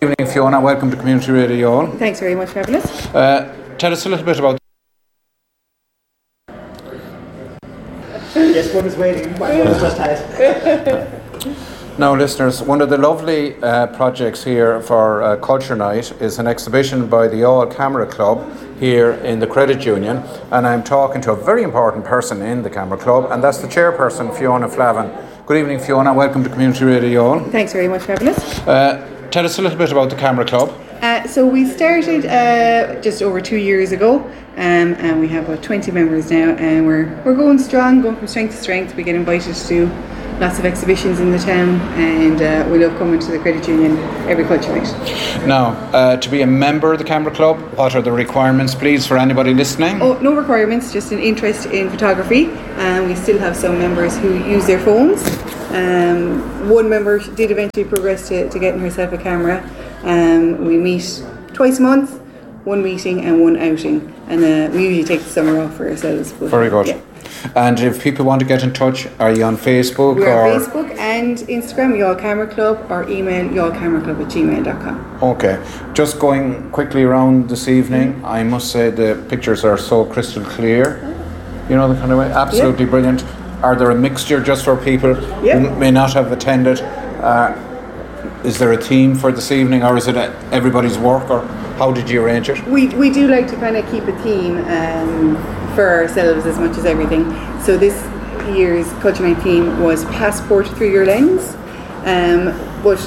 Good evening, Fiona. Welcome to Community Radio Youghal. Thanks very much for having us. Tell us a little bit about... Yes, one is waiting. One is just had. Now, listeners, one of the lovely projects here for Culture Night is an exhibition by the Youghal Camera Club here in the Credit Union, and I'm talking to a very important person in the Camera Club, and that's the chairperson, Fiona Flavin. Good evening, Fiona. Welcome to Community Radio Youghal. Thanks very much for having us. Tell us a little bit about the Camera Club. So we started just over 2 years ago, and we have about 20 members now, and we're going strong, going from strength to strength. We get invited to do lots of exhibitions in the town, and we love coming to the Credit Union every Culture Night. Now, to be a member of the Camera Club, what are the requirements, please, for anybody listening? Oh, no requirements, just an interest in photography. We still have some members who use their phones. One member did eventually progress to getting herself a camera. We meet twice a month, one meeting and one outing, and we usually take the summer off for ourselves. Very good. Yeah. And if people want to get in touch, are you on Facebook? We're on Facebook and Instagram, Youghal Camera Club, or email youghalcameraclub@gmail.com. Okay. Just going quickly around this evening, I must say the pictures are so crystal clear. You know, the kind of way, absolutely brilliant. Are there a mixture just for people who may not have attended? Is there a theme for this evening, or is it everybody's work, or how did you arrange it? We do like to kind of keep a theme for ourselves as much as everything. So this year's Culture Night theme was Passport Through Your Lens, but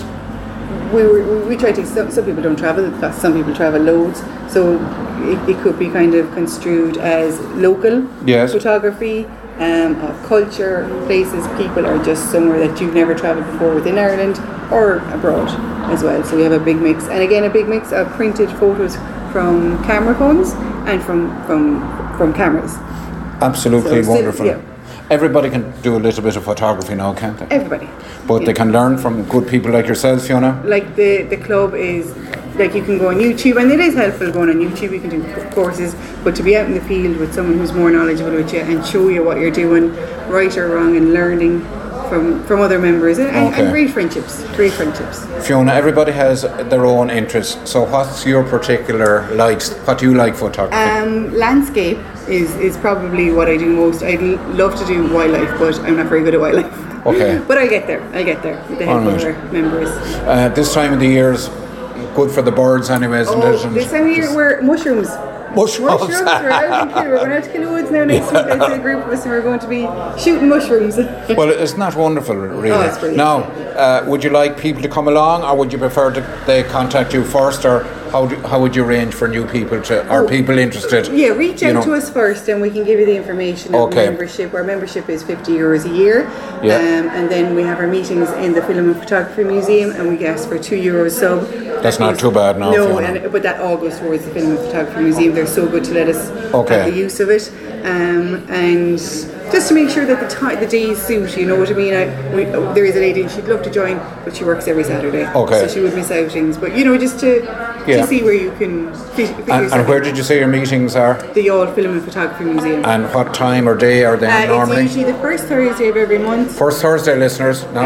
we try to. Some people don't travel, some people travel loads, so it could be kind of construed as local photography. Of culture, places, people, or just somewhere that you've never travelled before within Ireland or abroad as well. So we have a big mix, and again a big mix of printed photos from camera phones and from cameras. Absolutely so wonderful. Everybody can do a little bit of photography now, can't they? Everybody. But they can learn from good people like yourselves, Fiona? Like the club is, like you can go on YouTube, and it is helpful going on YouTube, you can do courses, but to be out in the field with someone who's more knowledgeable with you and show you what you're doing, right or wrong, and learning from other members, and great friendships. Fiona, everybody has their own interests, so what's your particular likes? What do you like photography? Landscape is probably what I do most. I'd love to do wildlife, but I'm not very good at wildlife. Okay. But I'll get there with the help of our members. This time of the year is good for the birds anyway, isn't it? This time of year we're mushrooms. Mushrooms. We're out in We're going out to Kilwoods now next week. I see a group of us, and we're going to be shooting mushrooms. Well, it's not wonderful, really. Oh, it's brilliant. Now, would you like people to come along, or would you prefer they contact you first, or how would you arrange for new people or people interested? Yeah, reach out to us first, and we can give you the information of membership. Our membership is €50 a year, and then we have our meetings in the Film and Photography Museum, and we ask for €2 sub. That's not too bad now. No, but that all goes towards the Film and Photography Museum. They're so good to let us have the use of it, and just to make sure that the days suit. You know what I mean? There is a lady, and she'd love to join, but she works every Saturday, so she would miss outings. But just to see where you can fit yourself. And where did you say your meetings are? The Youghal Film and Photography Museum. And what time or day are they normally? It's usually the first Thursday of every month. First Thursday, listeners, no?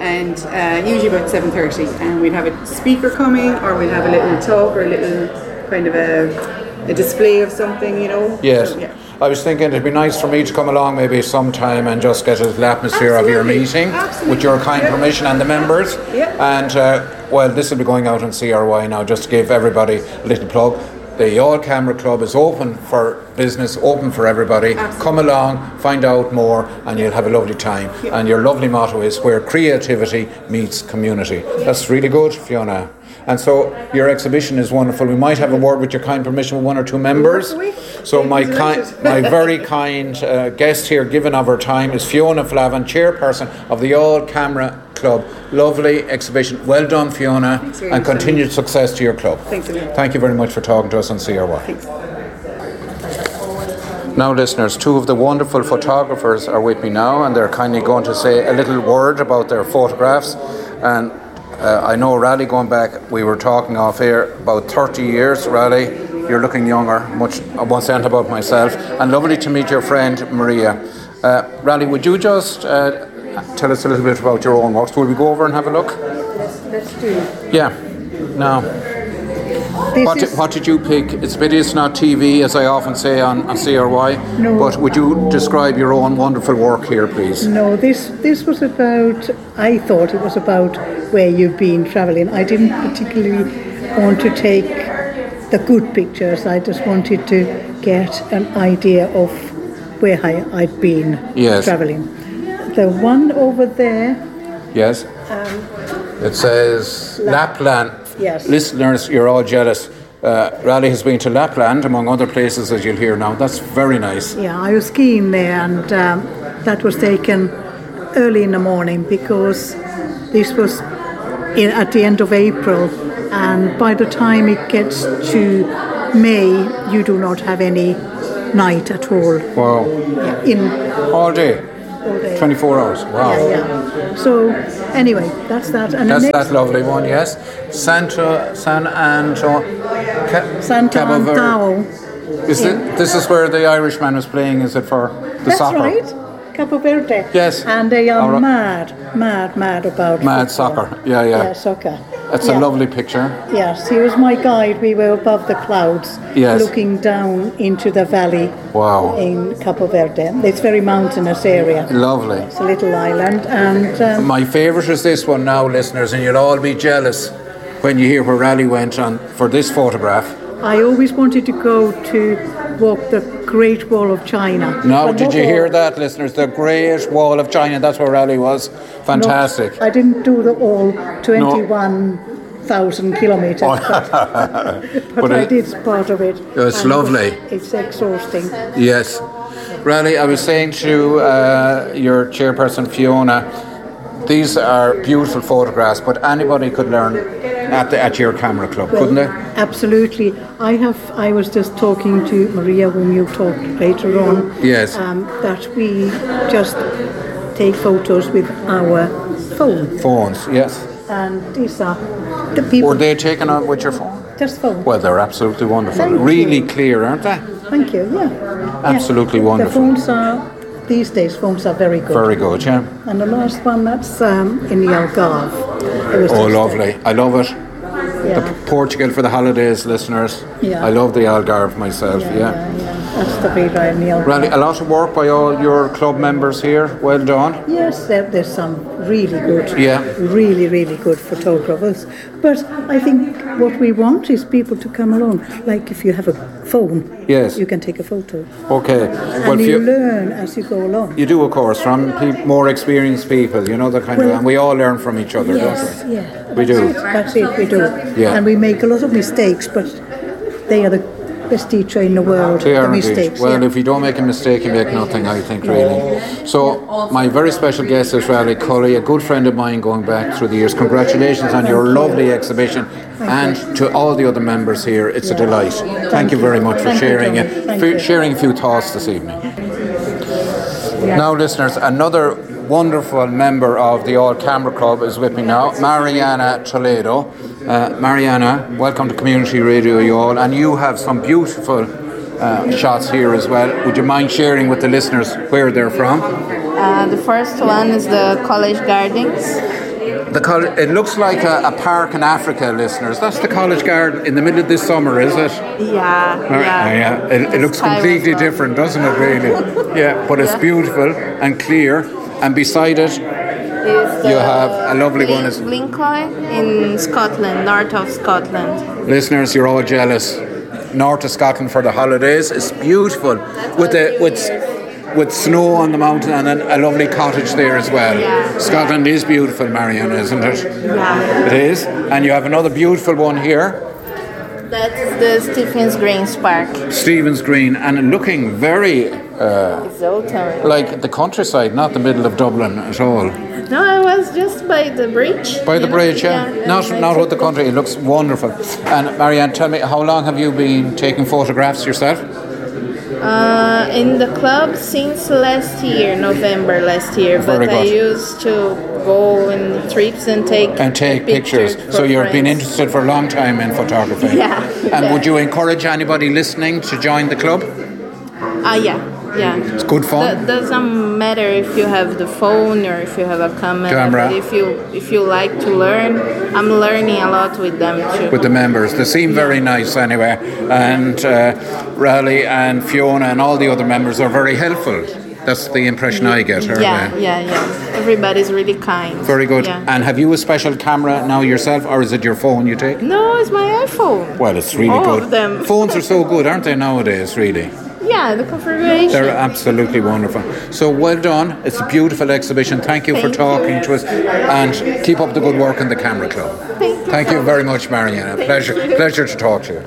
And usually about 7:30, and we'd have a speaker coming, or we'd have a little talk, or a little kind of a display of something, Yes. So, I was thinking it'd be nice for me to come along maybe sometime and just get a little atmosphere of your meeting with your kind permission and the members. And this will be going out on CRY now, just to give everybody a little plug. The Youghal Camera Club is open for business, open for everybody. Come along, find out more, and you'll have a lovely time. And your lovely motto is where creativity meets community. That's really good, Fiona. And so your exhibition is wonderful. We might have a word with your kind permission with one or two members. So my very kind guest here, given of her time, is Fiona Flavin, chairperson of the Youghal Camera Club. Lovely exhibition. Well done, Fiona, and continued success to your club. Thanks a lot. Thank you very much for talking to us on CRY. Thanks. Now, listeners, two of the wonderful photographers are with me now, and they're kindly going to say a little word about their photographs. And I know Raleigh, going back, we were talking off air about 30 years. Raleigh, you're looking younger, much I won't say anything about myself. And lovely to meet your friend Maria. Raleigh, would you just tell us a little bit about your own works? Will we go over and have a look? Let's do. Yeah. No. What did you pick? It's a pity it's not TV, as I often say on CRY. No. But would you describe your own wonderful work here, please? No, this was about, I thought it was about where you've been travelling. I didn't particularly want to take the good pictures. I just wanted to get an idea of where I'd been travelling. The one over there. Yes. It says Lapland. Yes. Listeners, you're all jealous. Raleigh has been to Lapland, among other places, as you'll hear now. That's very nice. Yeah, I was skiing there, and that was taken early in the morning because this was at the end of April, and by the time it gets to May, you do not have any night at all. Wow. Yeah, all day? 24 hours. Wow. Yeah. So anyway, that's that. And that's that lovely one. Yes. San Antao. This is where the Irishman was playing. Is it for the soccer? That's right. Cabo Verde. Yes. And they are mad about mad football. Soccer. Yeah, soccer. That's a lovely picture. Yes, he was my guide. We were above the clouds, looking down into the valley. Wow. In Cabo Verde. It's a very mountainous area. Lovely. It's a little island, and my favourite is this one now, listeners, and you'll all be jealous when you hear where Raleigh went on for this photograph. I always wanted to go to walk the Great Wall of China. Now, did you hear that, listeners? The Great Wall of China, that's where Raleigh was. Fantastic. No, I didn't do the all 21,000 kilometres, but I did part of it. It's lovely. It's exhausting. Yes. Raleigh, I was saying to your chairperson, Fiona, these are beautiful photographs, but anybody could learn at your camera club, couldn't they? Absolutely. I was just talking to Maria, whom you talked later on. Yes. That we just take photos with our phones. Yes. And these are the people. Were they taken out with your phone? Just phone. Well, they're absolutely wonderful. Really clear, aren't they? Thank you. Yeah. Absolutely wonderful. The phones are. These days, phones are very good. Very good, yeah. And the last one, that's in the Algarve. Lovely. I love it. Yeah. Portugal for the holidays, listeners. Yeah. I love the Algarve myself, yeah. That's the Vida in the Algarve. Raleigh, a lot of work by all your club members here. Well done. Yes, there's some really good, really, really good photographers. But I think what we want is people to come along. Like if you have a phone, you can take a photo. Okay. And you learn as you go along. You do, of course, from more experienced people, you know, and we all learn from each other, don't we? Yeah, we do. That's it, we do. Yeah. And we make a lot of mistakes, but they are the best teacher in the world. They are the mistakes. Well, if you don't make a mistake, you make nothing, I think, really. So, my very special guest is Raleigh Cully, a good friend of mine going back through the years. Congratulations on your lovely exhibition. And to all the other members here, it's a delight. Thank you very much for sharing a few thoughts this evening. Now, listeners, another wonderful member of the All Camera Club is with me now, Mariana Toledo. Mariana, welcome to Community Radio, you all, and you have some beautiful shots here as well. Would you mind sharing with the listeners where they're from? The first one is the College Gardens. It looks like a park in Africa, listeners. That's the College Garden in the middle of this summer, is it? Yeah. It looks completely different, doesn't it, really? Yeah, but it's beautiful and clear. And beside it, you have a lovely one. Blincoy in Scotland, north of Scotland. Listeners, you're all jealous. North of Scotland for the holidays. It's beautiful with snow on the mountain and a lovely cottage there as well. Yeah. Scotland is beautiful, Mariana, isn't it? Yeah. It is. And you have another beautiful one here. That's the Stephen's Green Park. Stephen's Green, and looking very like the countryside, not the middle of Dublin at all. No, I was just by the bridge. By the bridge, yeah. Not with the country. It looks wonderful. And Marianne, tell me, how long have you been taking photographs yourself? In the club since last year, November last year. Very but good. I used to go in trips and take pictures. So you've been interested for a long time in photography. Yeah. And would you encourage anybody listening to join the club? Yeah. Yeah. It's good fun. Doesn't matter if you have the phone or if you have a camera. But if you like to learn, I'm learning a lot with them too. With the members, they seem very nice anyway, and Raleigh and Fiona and all the other members are very helpful. That's the impression I get. Yeah. Everybody's really kind. Very good. Yeah. And have you a special camera now yourself, or is it your phone you take? No, it's my iPhone. Well, it's really all good. Of them. Phones are so good, aren't they, nowadays, really? Yeah, the configuration. They're absolutely wonderful. So well done. It's a beautiful exhibition. Thank you for talking to us, and keep up the good work in the Camera Club. Thank you very much, Marianne. Pleasure to talk to you.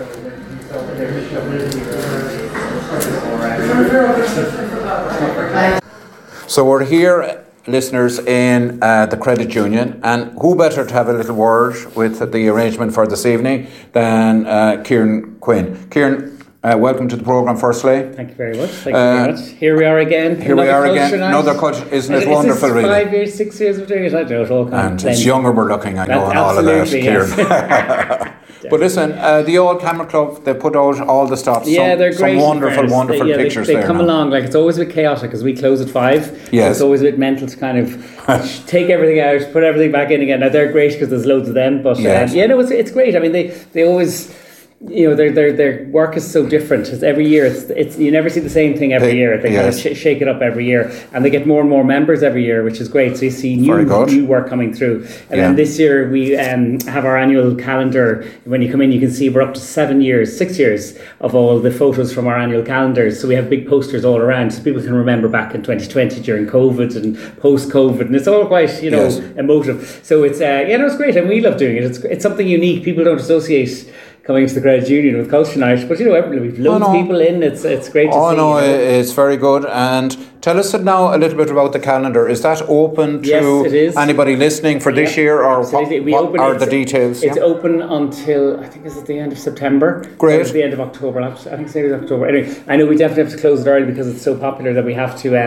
So we're here, listeners, in the Credit Union, and who better to have a little word with the arrangement for this evening than Kieran Quinn. Kieran, welcome to the programme firstly. Thank you very much. Here we are again. Another culture. Isn't it wonderful, really? 5 years, 6 years of doing it. I don't know. It all and it's younger we're looking, I know, and all of that, Kieran. Yes. But listen, the old Camera Club, they put out all the stops. Yeah, they're great. Some wonderful pictures there. They come along, like it's always a bit chaotic because we close at 5. Yes. So it's always a bit mental to kind of take everything out, put everything back in again. Now they're great because there's loads of them, but yes. It's great. I mean, they always, you know, their work is so different. It's every year. It's you never see the same thing every year. They kind of shake it up every year, and they get more and more members every year, which is great. So you see new work coming through. And then this year we have our annual calendar. When you come in, you can see we're up to 6 years of all the photos from our annual calendars. So we have big posters all around, so people can remember back in 2020 during COVID and post-COVID, and it's all quite emotive. So it's it's great, and we love doing it. It's something unique. People don't associate coming to the Credit Union with Culture Night, but we've loads of people in. It's great to see. Oh no, it's very good. And tell us now a little bit about the calendar. Is that open to anybody listening for this year, or what are the details? It's open until I think it's at the end of September. Great. It's the end of October. I think it's October. Anyway, I know we definitely have to close it early because it's so popular that we have to.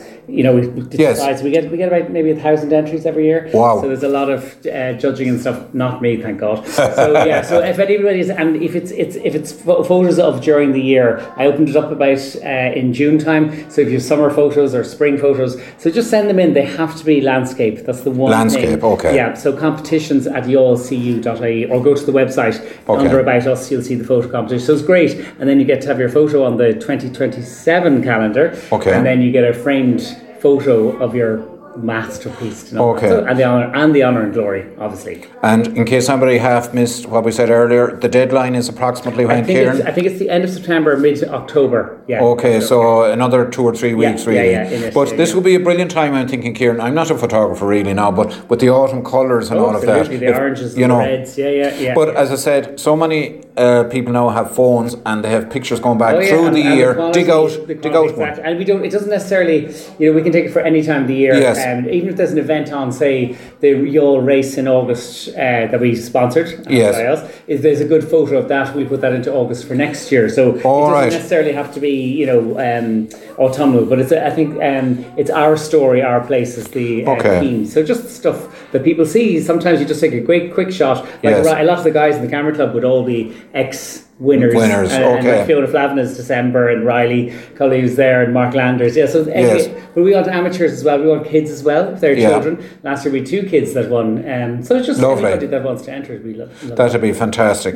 We decide. So we get about maybe 1,000 entries every year. Wow. So there's a lot of judging and stuff. Not me, thank God. So so if anybody's and if it's photos of during the year, I opened it up about in June time. So if you have summer photos or spring photos, so just send them in. They have to be landscape. That's the one landscape. Okay. Yeah. So competitions at yallcu.ie, or go to the website under About Us. You'll see the photo competition. So it's great, and then you get to have your photo on the 2027 calendar. Okay. And then you get a framed photo of your masterpiece. Okay. So, and the honour and glory, obviously. And in case somebody half missed what we said earlier, the deadline is approximately when, Kieran? I think it's the end of September, mid-October. Yeah. Okay, so another 2 or 3 weeks, really. Yeah, but this will be a brilliant time, I'm thinking, Kieran. I'm not a photographer really now, but with the autumn colours and all of that. The oranges and the reds. Yeah. But as I said, so many people now have phones and they have pictures going back through the year. Dig out one. And we don't. It doesn't necessarily. We can take it for any time of the year. Yes. Even if there's an event on, say, the Youghal race in August that we sponsored. Yes. If there's a good photo of that, we put that into August for next year. So it doesn't necessarily have to be, autumnal. But I think it's our story, our place is the theme. So just stuff that people see. Sometimes you just take a great quick shot. Like a lot of the guys in the Camera Club with all the ex-winners. And like Fiona Flavin's December, and Riley Cully was there, and Mark Landers. Yeah, so but we want amateurs as well. We want kids as well, if they're children. Last year we had 2 kids that won. So it's just anybody that wants to enter. We love that'd be fantastic.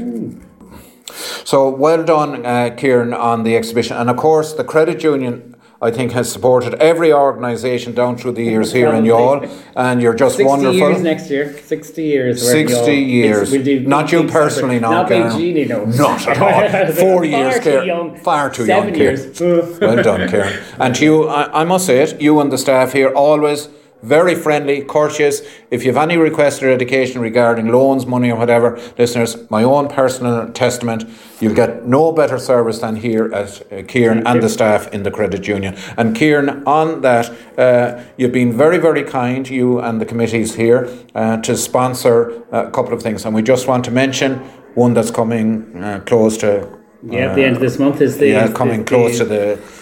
So well done, Kieran, on the exhibition. And of course, the Credit Union, I think, has supported every organisation down through the years here in Youghal, and you're just 60 wonderful. 60 years next year. 60 years. 60 years. Not you personally, no. Not being Jeannie, no. Not at all. 4 years, Kieran. Far too young. 7 years. Well done, Kieran. And you, I must say it, you and the staff here always very friendly, courteous. If you have any request or education regarding loans, money or whatever, listeners, my own personal testament, you'll get no better service than here at Kieran and the staff in the Credit Union. And Kieran, on that, you've been very, very kind, you and the committees here, to sponsor a couple of things. And we just want to mention one that's coming close to... at the end of this month is the... coming close to the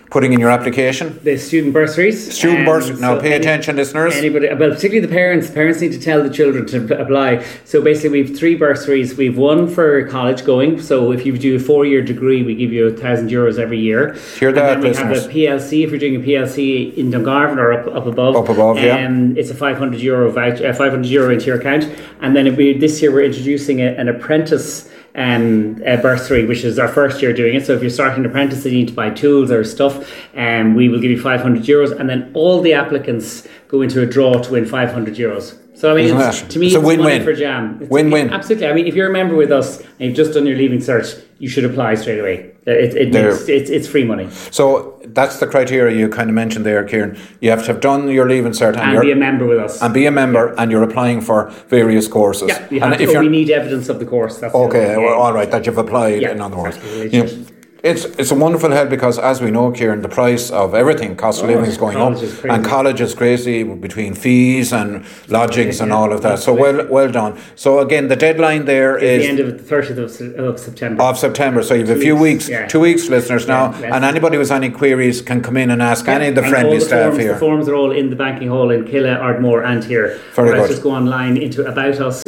putting in your application? The student bursaries. Student bursaries. Now, pay attention, listeners. Anybody, well, particularly the parents. Parents need to tell the children to apply. So basically, we have 3 bursaries. We have one for college going. So if you do a 4-year degree, we give you €1,000 every year. Hear that, and then listeners? We have a PLC. If you're doing a PLC in Dungarvan or up above. Up above, yeah. It's a €500 voucher, €500 into your account. And then this year we're introducing an apprentice bursary, which is our first year doing it. So if you're starting an apprentice and you need to buy tools or stuff, we will give you €500, and then all the applicants go into a draw to win €500. So I mean, to me, it's a win-win. money for jam. Win-win. Absolutely. I mean, if you're a member with us and you've just done your leaving cert, you should apply straight away. It's free money. So that's the criteria you kind of mentioned there, Kieran. You have to have done your leaving cert and be a member with us. And be a member, and you're applying for various courses. Yeah, you have we need evidence of the course. That's okay, well, all right, that you've applied, in other words. It's a wonderful help because, as we know, Kieran, the price of everything, cost of living is going up, and college is crazy between fees and lodgings and all of that. So well done. So again, the deadline there is the end of the 30th of September. Of September. So you have a few weeks, 2 weeks, listeners now, and anybody with any queries can come in and ask any of the friendly staff here. The forms are all in the banking hall in Killa, Ardmore, and here. Very good. Just go online into About Us,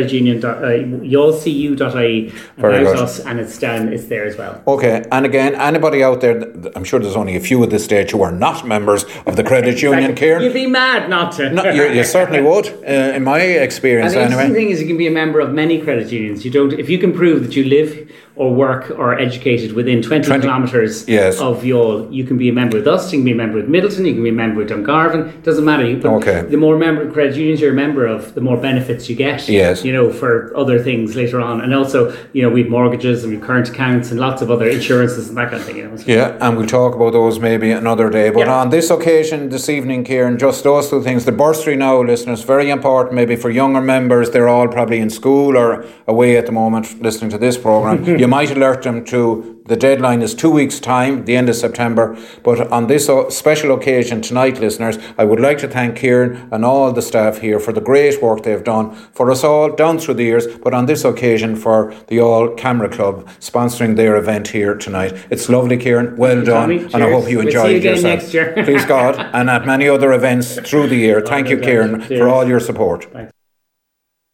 yallcreditunion.ie, About Us, and it's there as well. Okay. And again, anybody out there, I'm sure there's only a few at this stage who are not members of the credit union, Kieran. You'd be mad not to. No, you certainly would, in my experience anyway. And the interesting thing is you can be a member of many credit unions. If you can prove that you live or work or educated within 20 kilometres of Youghal, you can be a member with us, you can be a member with Middleton, you can be a member with Dungarvan, it doesn't matter. The more credit unions you're a member of, the more benefits you get, for other things later on. And also, we have mortgages and we have current accounts and lots of other insurances and that kind of thing. Yeah, and we'll talk about those maybe another day. But on this occasion, this evening, Kieran, just those 2 things. The bursary now, listeners, very important maybe for younger members. They're all probably in school or away at the moment listening to this programme. You might alert them to the deadline is 2 weeks' time, the end of September. But on this special occasion tonight, listeners, I would like to thank Kieran and all the staff here for the great work they've done for us all down through the years, but on this occasion for the All Camera Club sponsoring their event here tonight. It's lovely, Kieran. Well done. And I hope you enjoyed yourself. Next year. Please God. And at many other events through the year. Thank you, Kieran, for all your support. Thanks.